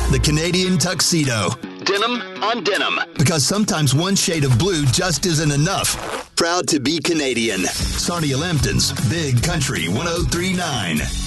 the Canadian tuxedo. Denim on denim. Because sometimes one shade of blue just isn't enough. Proud to be Canadian. Sarnia Lambton's Big Country 103.9.